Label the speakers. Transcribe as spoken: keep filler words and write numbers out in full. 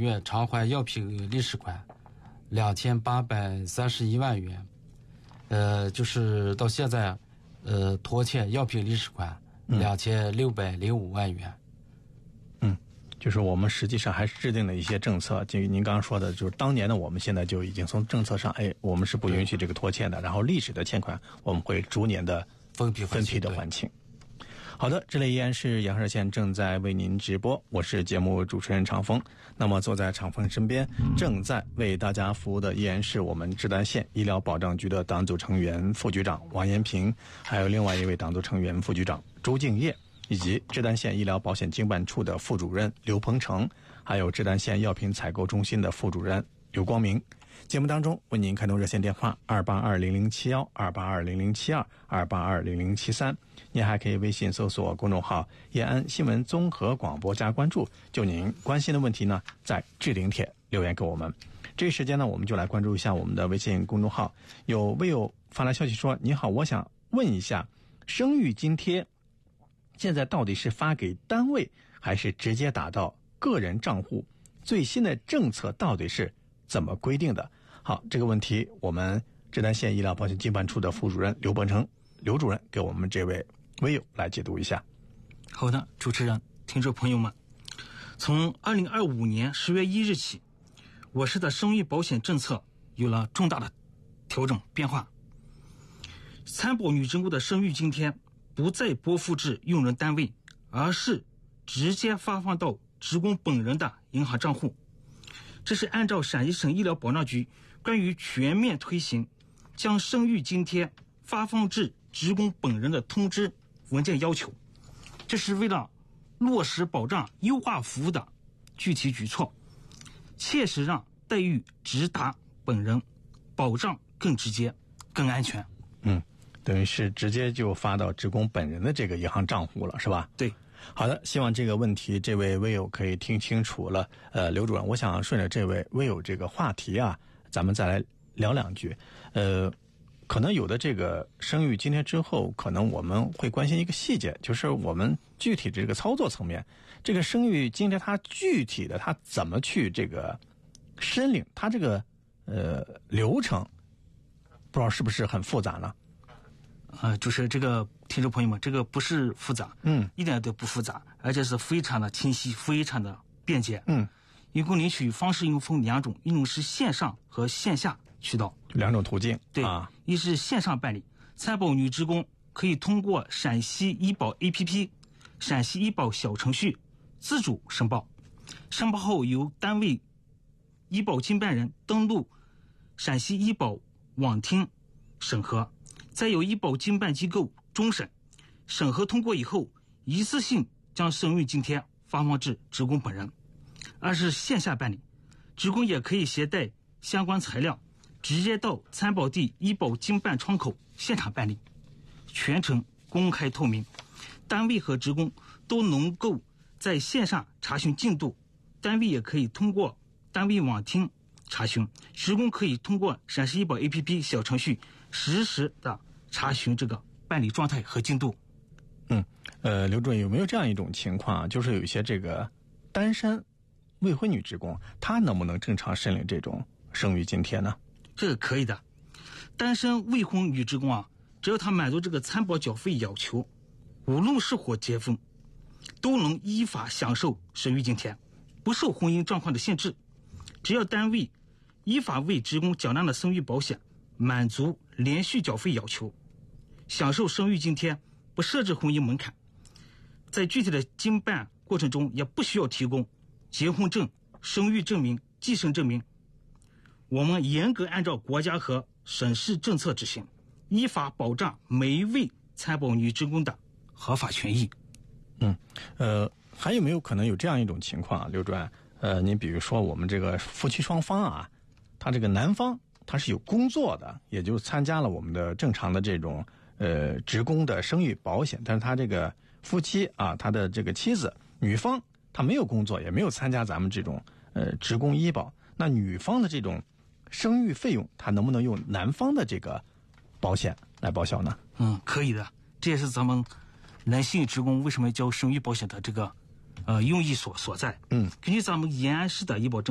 Speaker 1: 月偿还药品利息款两千八百三十一万元，呃，就是到现在，呃，拖欠药品利息款两千六百零五万元。
Speaker 2: 嗯，就是我们实际上还是制定了一些政策，就您刚刚说的，就是当年呢，我们现在就已经从政策上，哎，我们是不允许这个拖欠的，然后历史的欠款我们会逐年的
Speaker 1: 分批
Speaker 2: 分批的还清。好的，这里依然是阳沙县正在为您直播，我是节目主持人长风。那么坐在长风身边，正在为大家服务的依然是我们志丹县医疗保障局的党组成员、副局长王延平，还有另外一位党组成员、副局长朱敬业，以及志丹县医疗保险经办处的副主任刘鹏程，还有志丹县药品采购中心的副主任刘光明。节目当中为您开通热线电话二八二零零七一、二八二零零七二、二八二零零七三，您还可以微信搜索公众号延安新闻综合广播加关注，就您关心的问题呢，在置顶帖留言给我们。这个时间呢，我们就来关注一下我们的微信公众号。有微友发来消息说：你好，我想问一下，生育津贴现在到底是发给单位还是直接打到个人账户？最新的政策到底是怎么规定的？好，这个问题我们志丹县医疗保险经办处的副主任刘鹏程刘主任给我们这位微友来解读一下。
Speaker 3: 好的，主持人、听众朋友们，从二零二五年十月一日起，我市的生育保险政策有了重大的调整变化。参保女职工的生育津贴不再拨付至用人单位，而是直接发放到职工本人的银行账户。这是按照陕西省医疗保障局关于全面推行将生育津贴发放至职工本人的通知文件要求，这是为了落实保障优化服务的具体举措，切实让待遇直达本人，保障更直接更安全。
Speaker 2: 嗯，等于是直接就发到职工本人的这个银行账户了，是吧？
Speaker 3: 对。
Speaker 2: 好的，希望这个问题这位微友可以听清楚了。呃，刘主任，我想顺着这位微友这个话题啊，咱们再来聊两句。呃，可能有的这个生育津贴之后，可能我们会关心一个细节，就是我们具体这个操作层面，这个生育津贴它具体的它怎么去这个申领，它这个呃流程，不知道是不是很复杂呢？
Speaker 3: 呃，就是这个听众朋友们，这个不是复杂，
Speaker 2: 嗯，
Speaker 3: 一点都不复杂，而且是非常的清晰，非常的便捷，
Speaker 2: 嗯，
Speaker 3: 一共领取方式一共分两种，一种是线上和线下渠道，
Speaker 2: 两种途径，
Speaker 3: 对，
Speaker 2: 啊，
Speaker 3: 一是线上办理，参保女职工可以通过陕西医保 A P P、陕西医保小程序自主申报，申报后由单位医保经办人登录陕西医保网厅审核。再由医保经办机构终审，审核通过以后，一次性将生育津贴发放至职工本人。二是线下办理，职工也可以携带相关材料，直接到参保地医保经办窗口现场办理，全程公开透明，单位和职工都能够在线上查询进度，单位也可以通过单位网厅查询，职工可以通过陕西医保 A P P 小程序实时的查询这个办理状态和进度。
Speaker 2: 嗯，呃，刘主任，有没有这样一种情况，就是有一些这个单身未婚女职工，她能不能正常申领这种生育津贴呢？
Speaker 3: 这个可以的，单身未婚女职工啊，只要她满足这个参保缴费要求，无论是否结婚，都能依法享受生育津贴，不受婚姻状况的限制。只要单位依法为职工缴纳的生育保险满足连续缴费要求，享受生育津贴不设置婚姻门槛，在具体的经办过程中也不需要提供结婚证、生育证明、继承证明。我们严格按照国家和省市政策执行，依法保障每一位参保女职工的合法权益。
Speaker 2: 嗯，呃，还有没有可能有这样一种情况啊，刘主任？呃，你比如说我们这个夫妻双方啊，他这个男方他是有工作的，也就参加了我们的正常的这种呃职工的生育保险，但是他这个夫妻啊，他的这个妻子女方他没有工作，也没有参加咱们这种呃职工医保，那女方的这种生育费用，他能不能用男方的这个保险来报销呢？
Speaker 3: 嗯，可以的，这也是咱们男性职工为什么交生育保险的这个呃用意所所在。
Speaker 2: 嗯，
Speaker 3: 根据咱们延安市的医保政